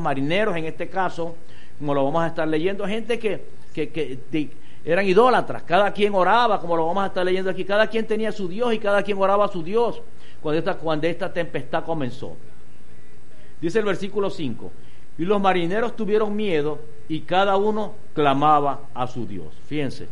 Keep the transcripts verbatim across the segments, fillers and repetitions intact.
marineros en este caso, como lo vamos a estar leyendo, gente que, que, que de, eran idólatras, cada quien oraba, como lo vamos a estar leyendo aquí, cada quien tenía su Dios y cada quien oraba a su Dios cuando esta, cuando esta tempestad comenzó. Dice el versículo cinco, y los marineros tuvieron miedo y cada uno clamaba a su Dios. Fíjense.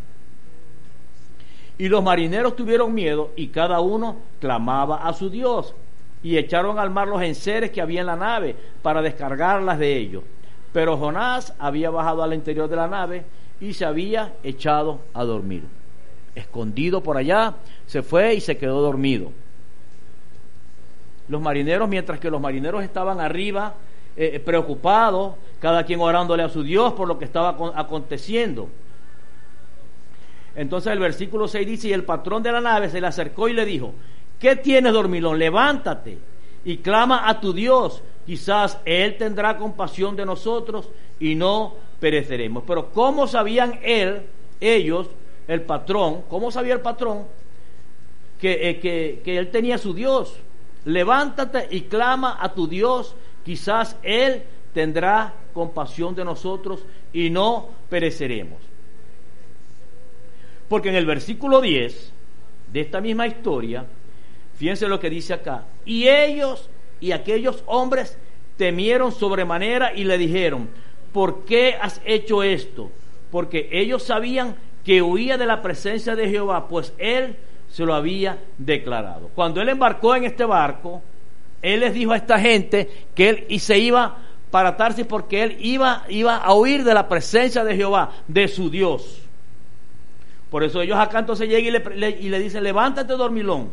Y los marineros tuvieron miedo y cada uno clamaba a su Dios. Y echaron al mar los enseres que había en la nave para descargarlas de ellos. Pero Jonás había bajado al interior de la nave y se había echado a dormir. Escondido por allá, se fue y se quedó dormido. Los marineros, mientras que los marineros estaban arriba, eh, preocupados, cada quien orándole a su Dios por lo que estaba aconteciendo. Entonces el versículo seis dice, y el patrón de la nave se le acercó y le dijo, ¿qué tienes, dormilón? Levántate y clama a tu Dios, quizás Él tendrá compasión de nosotros y no pereceremos. Pero ¿cómo sabían él, ellos, el patrón, cómo sabía el patrón que, eh, que, que él tenía su Dios? Levántate y clama a tu Dios, quizás Él tendrá compasión de nosotros y no pereceremos. Porque en el versículo diez de esta misma historia, fíjense lo que dice acá, y ellos y aquellos hombres temieron sobremanera y le dijeron, ¿por qué has hecho esto? Porque ellos sabían que huía de la presencia de Jehová, pues Él se lo había declarado. Cuando él embarcó en este barco, él les dijo a esta gente que él y se iba para Tarsis porque él iba, iba a huir de la presencia de Jehová, de su Dios. Por eso ellos acá entonces llegan y le, le, y le dicen, levántate, dormilón.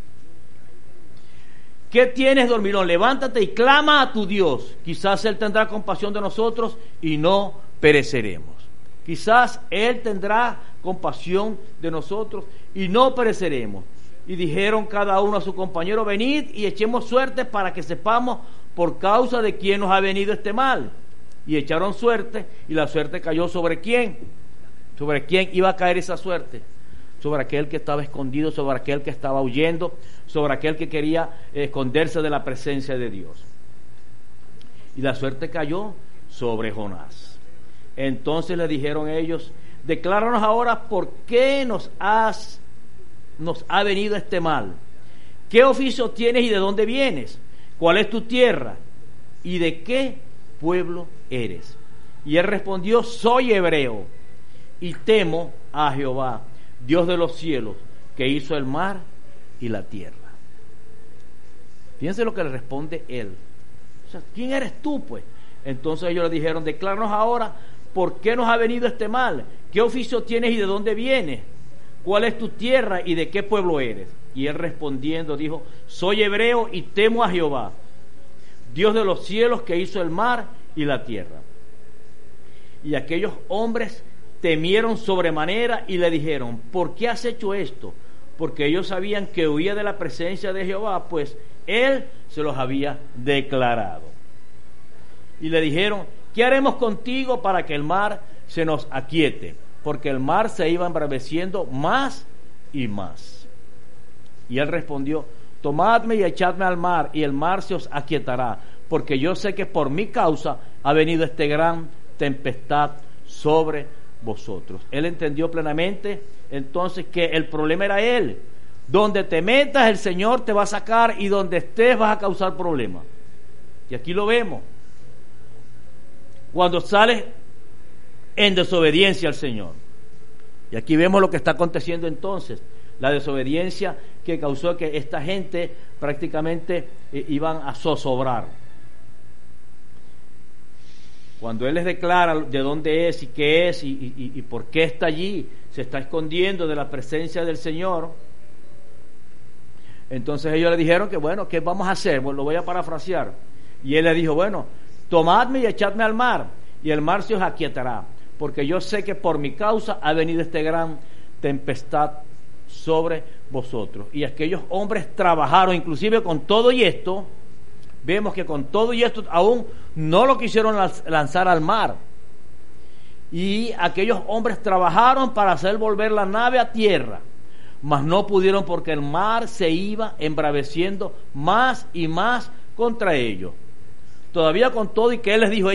¿Qué tienes, dormilón? Levántate y clama a tu Dios. Quizás Él tendrá compasión de nosotros y no pereceremos. Quizás Él tendrá compasión de nosotros y no pereceremos. Y dijeron cada uno a su compañero, venid y echemos suerte para que sepamos por causa de quién nos ha venido este mal. Y echaron suerte, y la suerte cayó sobre quién. ¿Sobre quién iba a caer esa suerte? Sobre aquel que estaba escondido, sobre aquel que estaba huyendo, sobre aquel que quería esconderse de la presencia de Dios. Y la suerte cayó sobre Jonás. Entonces le dijeron ellos, decláranos ahora por qué nos has nos ha venido este mal. ¿Qué oficio tienes y de dónde vienes? ¿Cuál es tu tierra? ¿Y de qué pueblo eres? Y él respondió, soy hebreo y temo a Jehová, Dios de los cielos, que hizo el mar y la tierra. Fíjense lo que le responde él. O sea, ¿quién eres tú, pues? Entonces ellos le dijeron, decláranos ahora por qué nos ha venido este mal. ¿Qué oficio tienes y de dónde vienes? ¿Cuál es tu tierra y de qué pueblo eres? Y él respondiendo dijo, soy hebreo y temo a Jehová, Dios de los cielos, que hizo el mar y la tierra. Y aquellos hombres temieron sobremanera y le dijeron, ¿por qué has hecho esto? Porque ellos sabían que huía de la presencia de Jehová, pues él se los había declarado. Y le dijeron, ¿qué haremos contigo para que el mar se nos aquiete? Porque el mar se iba embraveciendo más y más. Y él respondió, tomadme y echadme al mar, y el mar se os aquietará, porque yo sé que por mi causa ha venido esta gran tempestad sobre vosotros. Él entendió plenamente entonces que el problema era él. Donde te metas el Señor te va a sacar, y donde estés vas a causar problemas. Y aquí lo vemos. Cuando sales en desobediencia al Señor. Y aquí vemos lo que está aconteciendo entonces. La desobediencia que causó que esta gente prácticamente eh, iban a zozobrar. Cuando Él les declara de dónde es y qué es y, y, y por qué está allí, se está escondiendo de la presencia del Señor. Entonces ellos le dijeron que bueno, ¿qué vamos a hacer? Bueno, lo voy a parafrasear. Y Él le dijo, bueno, tomadme y echadme al mar, y el mar se os aquietará, porque yo sé que por mi causa ha venido esta gran tempestad sobre vosotros. Y aquellos hombres trabajaron, inclusive con todo y esto, vemos que con todo y esto aún no lo quisieron lanzar al mar. Y aquellos hombres trabajaron para hacer volver la nave a tierra, mas no pudieron porque el mar se iba embraveciendo más y más contra ellos. Todavía con todo y que Él les dijo,